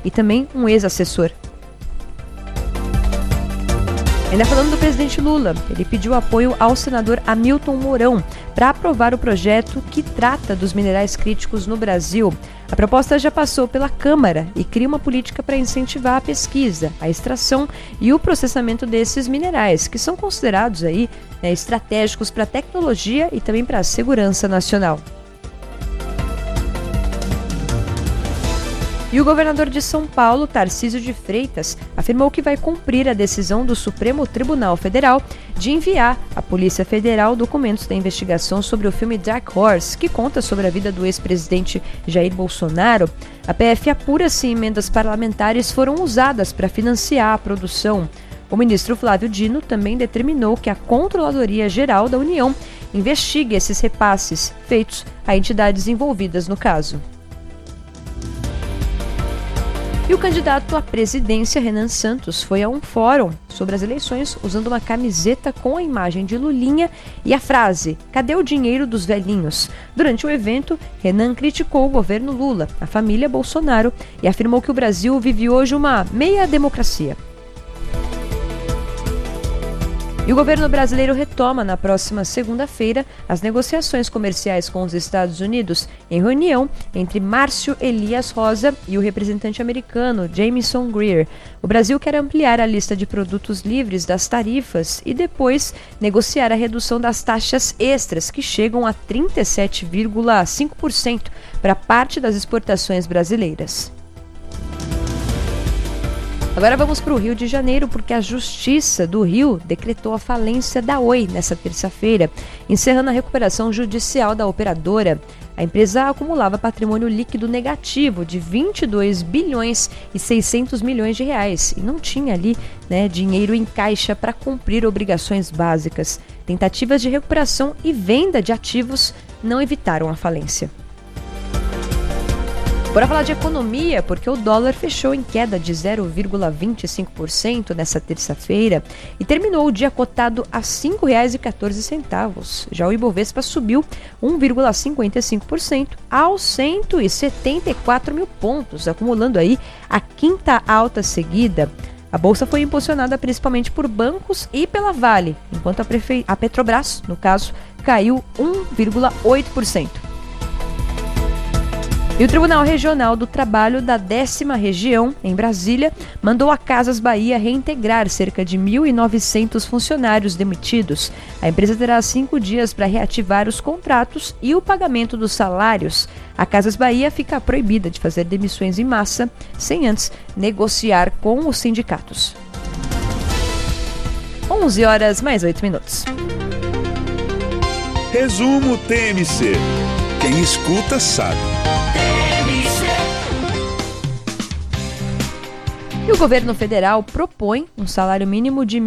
e também um ex-assessor. Ainda falando do presidente Lula, ele pediu apoio ao senador Hamilton Mourão para aprovar o projeto que trata dos minerais críticos no Brasil. A proposta já passou pela Câmara e cria uma política para incentivar a pesquisa, a extração e o processamento desses minerais, que são considerados aí, estratégicos para a tecnologia e também para a segurança nacional. E o governador de São Paulo, Tarcísio de Freitas, afirmou que vai cumprir a decisão do Supremo Tribunal Federal de enviar à Polícia Federal documentos da investigação sobre o filme Dark Horse, que conta sobre a vida do ex-presidente Jair Bolsonaro. A PF apura se emendas parlamentares foram usadas para financiar a produção. O ministro Flávio Dino também determinou que a Controladoria Geral da União investigue esses repasses feitos a entidades envolvidas no caso. E o candidato à presidência, Renan Santos, foi a um fórum sobre as eleições usando uma camiseta com a imagem de Lulinha e a frase "Cadê o dinheiro dos velhinhos?". Durante o evento, Renan criticou o governo Lula, a família Bolsonaro, e afirmou que o Brasil vive hoje uma meia-democracia. E o governo brasileiro retoma na próxima segunda-feira as negociações comerciais com os Estados Unidos em reunião entre Márcio Elias Rosa e o representante americano Jamieson Greer. O Brasil quer ampliar a lista de produtos livres das tarifas e depois negociar a redução das taxas extras, que chegam a 37,5% para parte das exportações brasileiras. Agora vamos para o Rio de Janeiro, porque a Justiça do Rio decretou a falência da Oi nesta terça-feira, encerrando a recuperação judicial da operadora. A empresa acumulava patrimônio líquido negativo de 22 bilhões e 600 milhões de reais e não tinha ali, dinheiro em caixa para cumprir obrigações básicas. Tentativas de recuperação e venda de ativos não evitaram a falência. Bora falar de economia, porque o dólar fechou em queda de 0,25% nessa terça-feira e terminou o dia cotado a R$ 5,14. Já o Ibovespa subiu 1,55% aos 174 mil pontos, acumulando aí a quinta alta seguida. A bolsa foi impulsionada principalmente por bancos e pela Vale, enquanto a Petrobras, no caso, caiu 1,8%. E o Tribunal Regional do Trabalho da 10ª Região, em Brasília, mandou a Casas Bahia reintegrar cerca de 1.900 funcionários demitidos. A empresa terá 5 dias para reativar os contratos e o pagamento dos salários. A Casas Bahia fica proibida de fazer demissões em massa, sem antes negociar com os sindicatos. 11h mais 8 minutos. Resumo TMC. Quem escuta sabe. E o governo federal propõe um salário mínimo de R$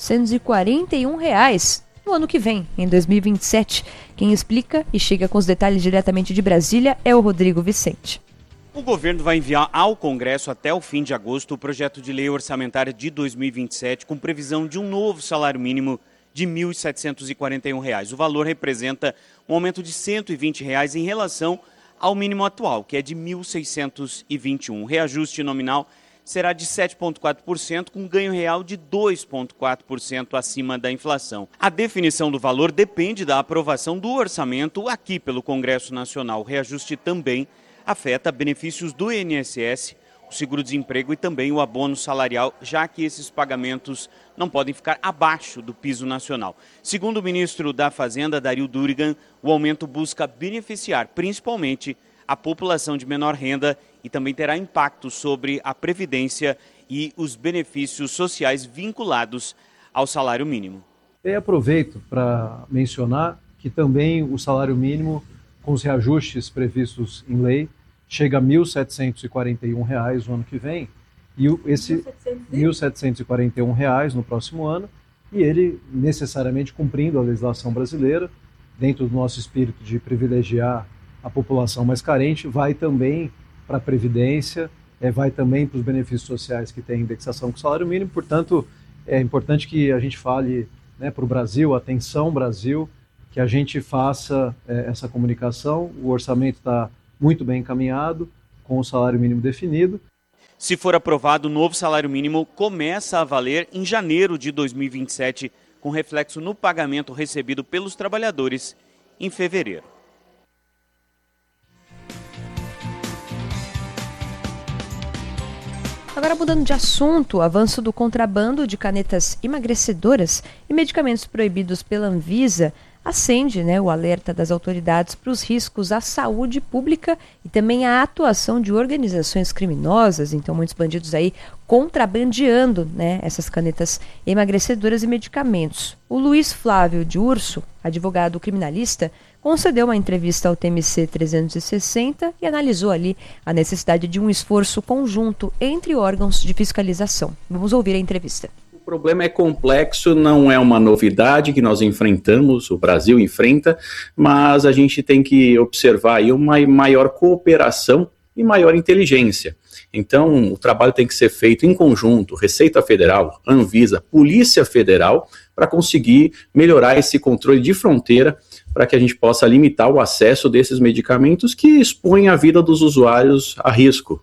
1.741 no ano que vem, em 2027. Quem explica e chega com os detalhes diretamente de Brasília é o Rodrigo Vicente. O governo vai enviar ao Congresso até o fim de agosto o projeto de lei orçamentária de 2027, com previsão de um novo salário mínimo de R$ 1.741. O valor representa um aumento de R$ 120 em relação ao mínimo atual, que é de R$ 1.621. O reajuste nominal será de 7,4%, com ganho real de 2,4% acima da inflação. A definição do valor depende da aprovação do orçamento aqui pelo Congresso Nacional. O reajuste também afeta benefícios do INSS, o seguro-desemprego e também o abono salarial, já que esses pagamentos não podem ficar abaixo do piso nacional. Segundo o ministro da Fazenda, Dario Durigan, o aumento busca beneficiar principalmente a população de menor renda e também terá impacto sobre a previdência e os benefícios sociais vinculados ao salário mínimo. Eu aproveito para mencionar que também o salário mínimo, com os reajustes previstos em lei, chega a R$ 1.741 no ano que vem, e esse R$ 1.741 no próximo ano, e ele necessariamente cumprindo a legislação brasileira, dentro do nosso espírito de privilegiar a população mais carente, vai também para a Previdência, vai também para os benefícios sociais que têm indexação com o salário mínimo. Portanto, é importante que a gente fale para o Brasil, atenção Brasil, que a gente faça essa comunicação. O orçamento está muito bem encaminhado, com o salário mínimo definido. Se for aprovado, o novo salário mínimo começa a valer em janeiro de 2027, com reflexo no pagamento recebido pelos trabalhadores em fevereiro. Agora, mudando de assunto, o avanço do contrabando de canetas emagrecedoras e medicamentos proibidos pela Anvisa acende, o alerta das autoridades para os riscos à saúde pública e também à atuação de organizações criminosas. Então, muitos bandidos aí contrabandeando, essas canetas emagrecedoras e medicamentos. O Luiz Flávio de Urso, advogado criminalista, concedeu uma entrevista ao TMC 360 e analisou ali a necessidade de um esforço conjunto entre órgãos de fiscalização. Vamos ouvir a entrevista. O problema é complexo, não é uma novidade que nós enfrentamos, o Brasil enfrenta, mas a gente tem que observar aí uma maior cooperação e maior inteligência. Então, o trabalho tem que ser feito em conjunto, Receita Federal, Anvisa, Polícia Federal, para conseguir melhorar esse controle de fronteira, para que a gente possa limitar o acesso desses medicamentos que expõem a vida dos usuários a risco.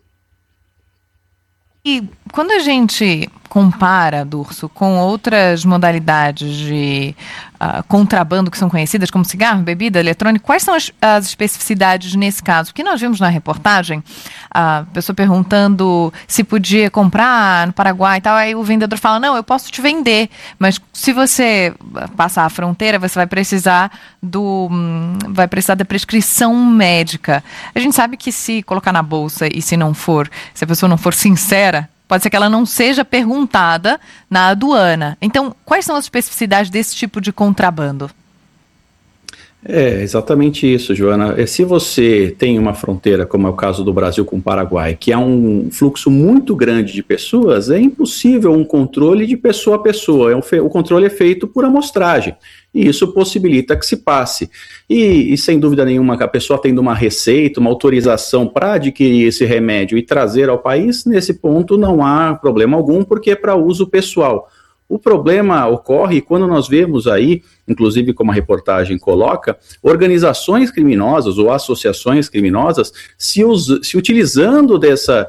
E quando a gente compara, Durso, com outras modalidades de contrabando que são conhecidas como cigarro, bebida, eletrônica, quais são as especificidades nesse caso? Porque nós vimos na reportagem a pessoa perguntando se podia comprar no Paraguai e tal, aí o vendedor fala, não, eu posso te vender, mas se você passar a fronteira, você vai precisar da prescrição médica. A gente sabe que se colocar na bolsa e se a pessoa não for sincera, pode ser que ela não seja perguntada na aduana. Então, quais são as especificidades desse tipo de contrabando? É exatamente isso, Joana. Se você tem uma fronteira, como é o caso do Brasil com o Paraguai, que há um fluxo muito grande de pessoas, é impossível um controle de pessoa a pessoa. O controle é feito por amostragem. E isso possibilita que se passe. E sem dúvida nenhuma, a pessoa tendo uma receita, uma autorização para adquirir esse remédio e trazer ao país, nesse ponto não há problema algum, porque é para uso pessoal. O problema ocorre quando nós vemos aí, inclusive como a reportagem coloca, organizações criminosas ou associações criminosas se utilizando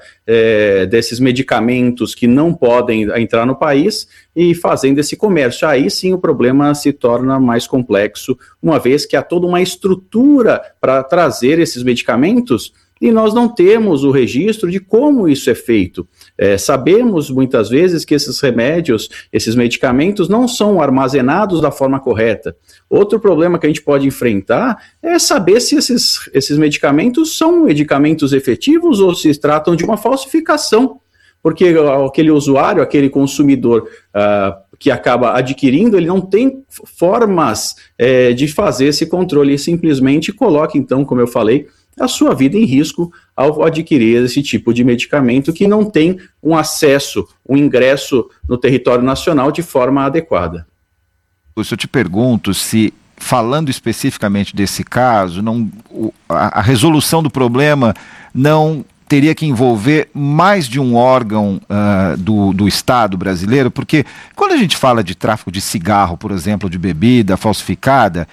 desses medicamentos que não podem entrar no país e fazendo esse comércio. Aí sim o problema se torna mais complexo, uma vez que há toda uma estrutura para trazer esses medicamentos e nós não temos o registro de como isso é feito. Sabemos muitas vezes que esses remédios, esses medicamentos não são armazenados da forma correta. Outro problema que a gente pode enfrentar é saber se esses medicamentos são medicamentos efetivos ou se tratam de uma falsificação. Porque aquele usuário, aquele consumidor que acaba adquirindo, ele não tem formas de fazer esse controle e simplesmente coloca, então, como eu falei, a sua vida em risco ao adquirir esse tipo de medicamento que não tem um acesso, um ingresso no território nacional de forma adequada. Eu te pergunto se, falando especificamente desse caso, a resolução do problema não teria que envolver mais de um órgão do Estado brasileiro, porque quando a gente fala de tráfico de cigarro, por exemplo, de bebida falsificada,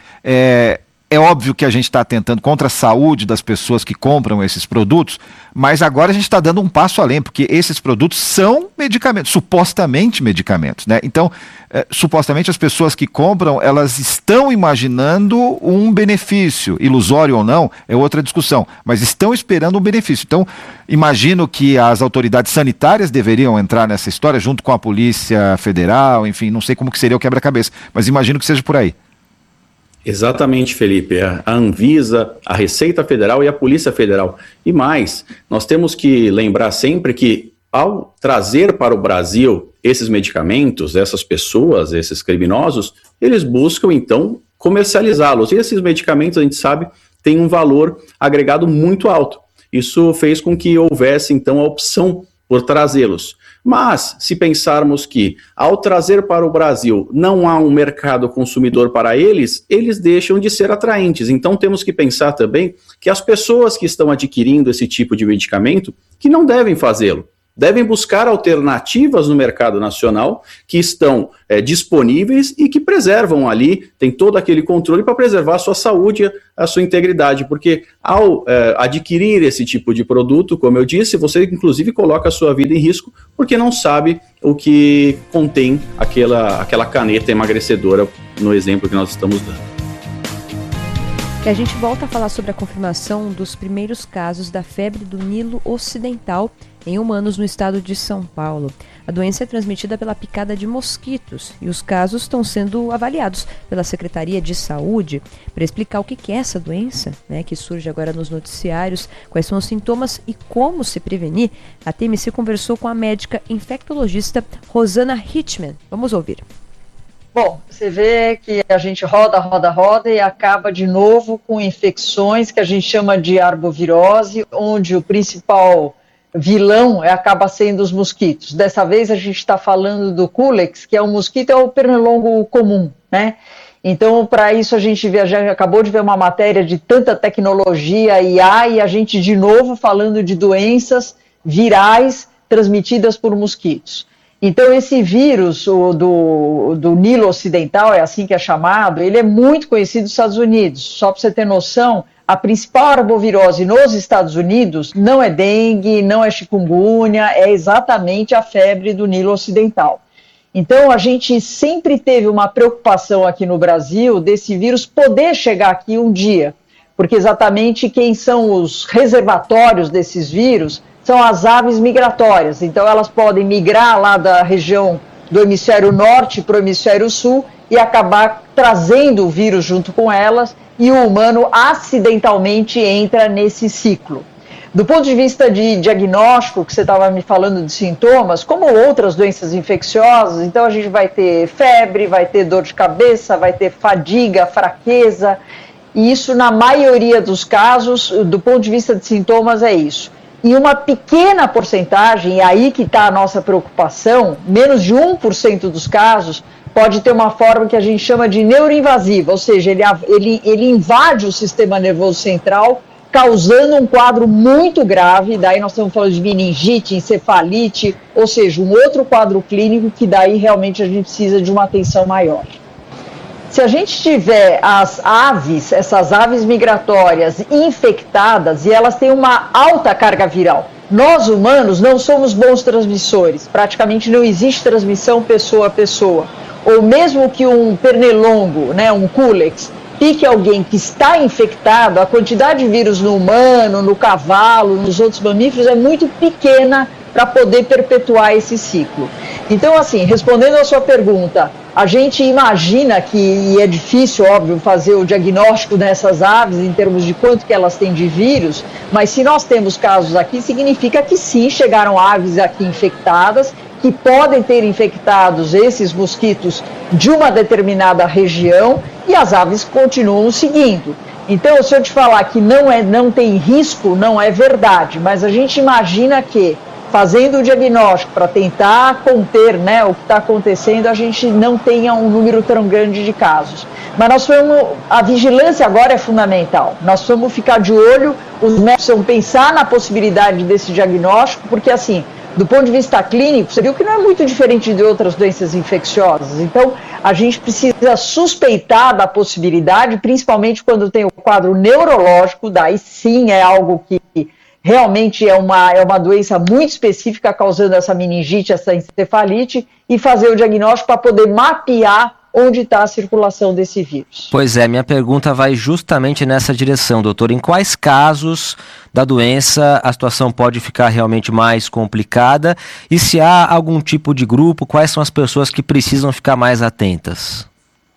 é óbvio que a gente está atentando contra a saúde das pessoas que compram esses produtos, mas agora a gente está dando um passo além, porque esses produtos são medicamentos, supostamente medicamentos, né? Então, supostamente as pessoas que compram, elas estão imaginando um benefício, ilusório ou não, é outra discussão, mas estão esperando um benefício. Então, imagino que as autoridades sanitárias deveriam entrar nessa história, junto com a Polícia Federal, enfim, não sei como que seria o quebra-cabeça, mas imagino que seja por aí. Exatamente, Felipe. A Anvisa, a Receita Federal e a Polícia Federal. E mais, nós temos que lembrar sempre que, ao trazer para o Brasil esses medicamentos, essas pessoas, esses criminosos, eles buscam, então, comercializá-los. E esses medicamentos, a gente sabe, têm um valor agregado muito alto. Isso fez com que houvesse, então, a opção por trazê-los. Mas, se pensarmos que, ao trazer para o Brasil, não há um mercado consumidor para eles, eles deixam de ser atraentes. Então, temos que pensar também que as pessoas que estão adquirindo esse tipo de medicamento, que não devem fazê-lo. devem buscar alternativas no mercado nacional que estão disponíveis e que preservam ali, tem todo aquele controle para preservar a sua saúde, a sua integridade, porque ao adquirir esse tipo de produto, como eu disse, você inclusive coloca a sua vida em risco porque não sabe o que contém aquela caneta emagrecedora no exemplo que nós estamos dando. E a gente volta a falar sobre a confirmação dos primeiros casos da febre do Nilo Ocidental em humanos no estado de São Paulo. A doença é transmitida pela picada de mosquitos e os casos estão sendo avaliados pela Secretaria de Saúde. Para explicar o que é essa doença, que surge agora nos noticiários, quais são os sintomas e como se prevenir, a TMC conversou com a médica infectologista Rosana Hitchman. Vamos ouvir. Bom, você vê que a gente roda e acaba de novo com infecções que a gente chama de arbovirose, onde o principal vilão acaba sendo os mosquitos. Dessa vez a gente está falando do Culex, que é um mosquito, é o pernilongo comum, né? Então, para isso a gente já acabou de ver uma matéria de tanta tecnologia e a gente de novo falando de doenças virais transmitidas por mosquitos. Então, esse vírus do Nilo Ocidental, é assim que é chamado, ele é muito conhecido nos Estados Unidos. Só para você ter noção, a principal arbovirose nos Estados Unidos não é dengue, não é chikungunya, é exatamente a febre do Nilo Ocidental. Então, a gente sempre teve uma preocupação aqui no Brasil desse vírus poder chegar aqui um dia, porque exatamente quem são os reservatórios desses vírus são as aves migratórias. Então, elas podem migrar lá da região do hemisfério norte para o hemisfério sul e acabar trazendo o vírus junto com elas, e o humano acidentalmente entra nesse ciclo. Do ponto de vista de diagnóstico, que você estava me falando de sintomas, como outras doenças infecciosas, então a gente vai ter febre, vai ter dor de cabeça, vai ter fadiga, fraqueza, e isso na maioria dos casos, do ponto de vista de sintomas, é isso. E uma pequena porcentagem, e aí que está a nossa preocupação, menos de 1% dos casos, pode ter uma forma que a gente chama de neuroinvasiva, ou seja, ele invade o sistema nervoso central, causando um quadro muito grave, daí nós estamos falando de meningite, encefalite, ou seja, um outro quadro clínico que daí realmente a gente precisa de uma atenção maior. Se a gente tiver as aves, essas aves migratórias infectadas, e elas têm uma alta carga viral, nós humanos não somos bons transmissores, praticamente não existe transmissão pessoa a pessoa, ou mesmo que um pernilongo, um Culex, pique alguém que está infectado, a quantidade de vírus no humano, no cavalo, nos outros mamíferos é muito pequena para poder perpetuar esse ciclo. Então, assim, respondendo à sua pergunta, a gente imagina que, e é difícil, óbvio, fazer o diagnóstico dessas aves em termos de quanto que elas têm de vírus, mas se nós temos casos aqui, significa que sim, chegaram aves aqui infectadas, que podem ter infectados esses mosquitos de uma determinada região, e as aves continuam seguindo. Então, se eu te falar que não tem risco, não é verdade, mas a gente imagina que, fazendo o diagnóstico para tentar conter o que está acontecendo, a gente não tenha um número tão grande de casos. Mas a vigilância agora é fundamental. Nós vamos ficar de olho, os médicos vão pensar na possibilidade desse diagnóstico, porque assim, do ponto de vista clínico, você viu que não é muito diferente de outras doenças infecciosas. Então, a gente precisa suspeitar da possibilidade, principalmente quando tem o quadro neurológico, daí sim é algo que realmente é uma doença muito específica causando essa meningite, essa encefalite, e fazer o diagnóstico para poder mapear onde está a circulação desse vírus. Pois é, minha pergunta vai justamente nessa direção, doutor. Em quais casos da doença a situação pode ficar realmente mais complicada? E se há algum tipo de grupo, quais são as pessoas que precisam ficar mais atentas?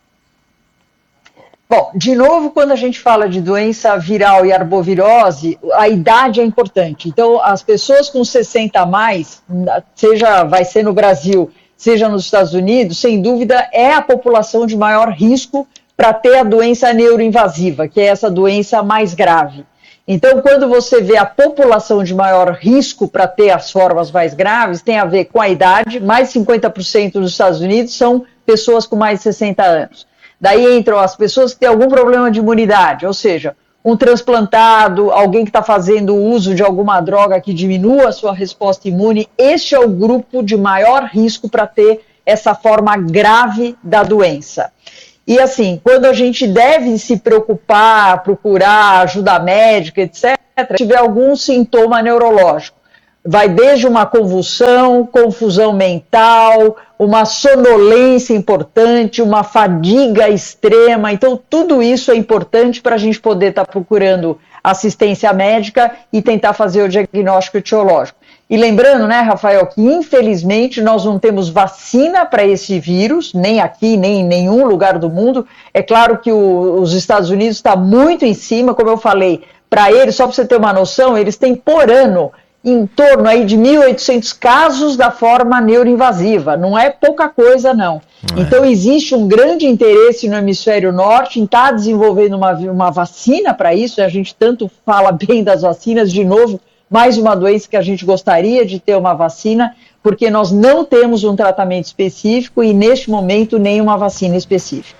Bom, de novo, quando a gente fala de doença viral e arbovirose, a idade é importante. Então, as pessoas com 60 a mais, vai ser no Brasil, seja nos Estados Unidos, sem dúvida é a população de maior risco para ter a doença neuroinvasiva, que é essa doença mais grave. Então, quando você vê a população de maior risco para ter as formas mais graves, tem a ver com a idade, mais de 50% nos Estados Unidos são pessoas com mais de 60 anos. Daí entram as pessoas que têm algum problema de imunidade, ou seja, um transplantado, alguém que está fazendo uso de alguma droga que diminua a sua resposta imune, este é o grupo de maior risco para ter essa forma grave da doença. E assim, quando a gente deve se preocupar, procurar ajuda médica, etc., se tiver algum sintoma neurológico, vai desde uma convulsão, confusão mental, uma sonolência importante, uma fadiga extrema. Então, tudo isso é importante para a gente poder estar procurando assistência médica e tentar fazer o diagnóstico etiológico. E lembrando, né, Rafael, que infelizmente nós não temos vacina para esse vírus, nem aqui, nem em nenhum lugar do mundo. É claro que os Estados Unidos está muito em cima, como eu falei, para eles, só para você ter uma noção, eles têm por ano em torno aí de 1.800 casos da forma neuroinvasiva. Não é pouca coisa, não. Então, existe um grande interesse no hemisfério norte em estar desenvolvendo uma vacina para isso. A gente tanto fala bem das vacinas, de novo, mais uma doença que a gente gostaria de ter uma vacina, porque nós não temos um tratamento específico e, neste momento, nenhuma vacina específica.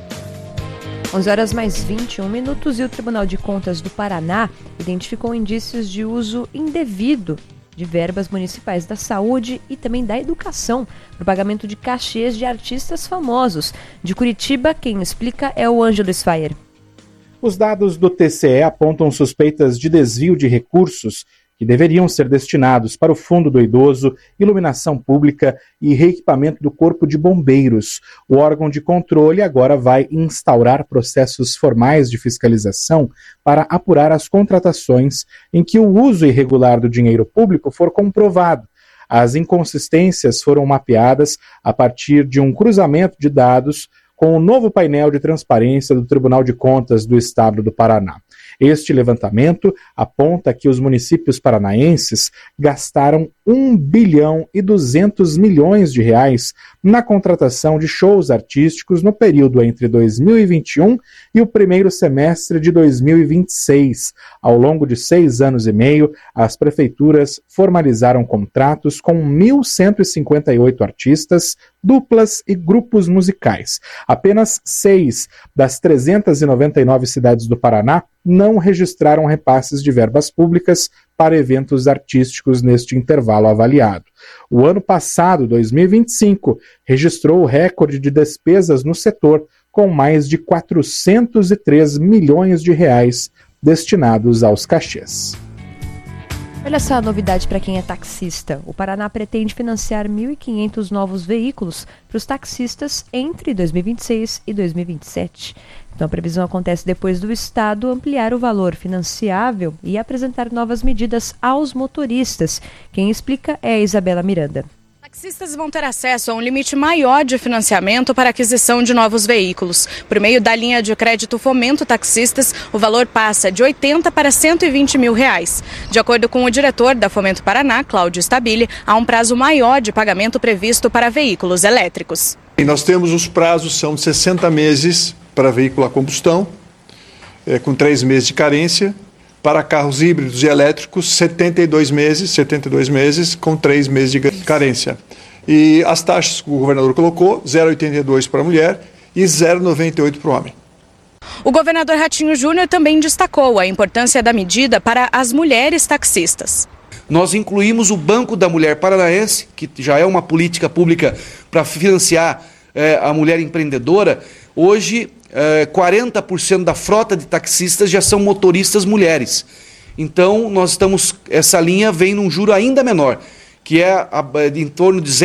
11h mais 21 e o Tribunal de Contas do Paraná identificou indícios de uso indevido de verbas municipais da saúde e também da educação para o pagamento de cachês de artistas famosos. De Curitiba, quem explica é o Ângelo Sfaier. Os dados do TCE apontam suspeitas de desvio de recursos que deveriam ser destinados para o Fundo do Idoso, iluminação pública e reequipamento do Corpo de Bombeiros. O órgão de controle agora vai instaurar processos formais de fiscalização para apurar as contratações em que o uso irregular do dinheiro público for comprovado. As inconsistências foram mapeadas a partir de um cruzamento de dados com o novo painel de transparência do Tribunal de Contas do Estado do Paraná. Este levantamento aponta que os municípios paranaenses gastaram 1 bilhão e 200 milhões de reais na contratação de shows artísticos no período entre 2021 e o primeiro semestre de 2026. Ao longo de 6 anos e meio, as prefeituras formalizaram contratos com 1.158 artistas, duplas e grupos musicais. Apenas 6 das 399 cidades do Paraná não registraram repasses de verbas públicas para eventos artísticos neste intervalo avaliado. O ano passado, 2025, registrou o recorde de despesas no setor, com mais de 403 milhões de reais destinados aos cachês. Olha só a novidade para quem é taxista. O Paraná pretende financiar 1.500 novos veículos para os taxistas entre 2026 e 2027. Então, a previsão acontece depois do Estado ampliar o valor financiável e apresentar novas medidas aos motoristas. Quem explica é a Isabela Miranda. Taxistas vão ter acesso a um limite maior de financiamento para aquisição de novos veículos. Por meio da linha de crédito Fomento Taxistas, o valor passa de 80 para 120 mil reais. De acordo com o diretor da Fomento Paraná, Cláudio Stabile, há um prazo maior de pagamento previsto para veículos elétricos. E nós temos os prazos, são de 60 meses para veículo a combustão, com 3 meses de carência. Para carros híbridos e elétricos, 72 meses com 3 meses de carência. E as taxas que o governador colocou, 0,82 para a mulher e 0,98 para o homem. O governador Ratinho Júnior também destacou a importância da medida para as mulheres taxistas. Nós incluímos o Banco da Mulher Paranaense, que já é uma política pública para financiar a mulher empreendedora. Hoje, 40% da frota de taxistas já são motoristas mulheres. Então, essa linha vem num juro ainda menor, que é em torno de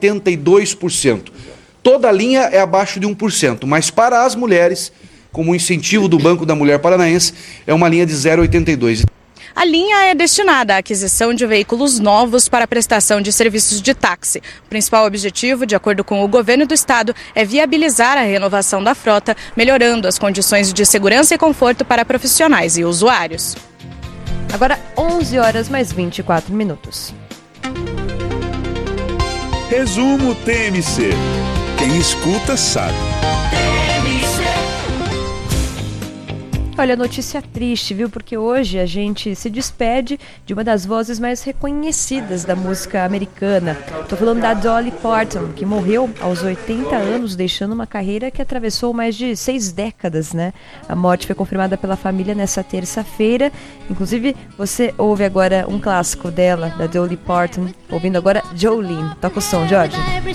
0,82%. Toda a linha é abaixo de 1%, mas para as mulheres, como incentivo do Banco da Mulher Paranaense, é uma linha de 0,82%. A linha é destinada à aquisição de veículos novos para a prestação de serviços de táxi. O principal objetivo, de acordo com o governo do estado, é viabilizar a renovação da frota, melhorando as condições de segurança e conforto para profissionais e usuários. Agora 11h mais 24. Resumo TMC. Quem escuta sabe. Olha, notícia triste, viu? Porque hoje a gente se despede de uma das vozes mais reconhecidas da música americana. Tô falando da Dolly Parton, que morreu aos 80 anos, deixando uma carreira que atravessou mais de 6 décadas, né? A morte foi confirmada pela família nessa terça-feira. Inclusive, você ouve agora um clássico dela, da Dolly Parton, ouvindo agora Jolene. Toca o som, Jorge.